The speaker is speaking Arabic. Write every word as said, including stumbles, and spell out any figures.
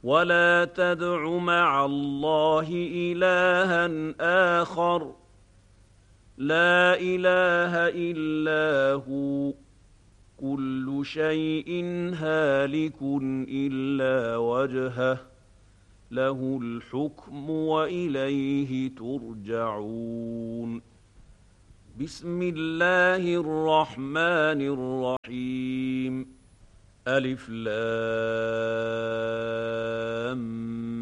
ولا تدع مع الله إلها آخر لا إله إلا هو كل شيء هالك إلا وجهه له الحكم وإليه ترجعون. بسم الله الرحمن الرحيم. ألف لام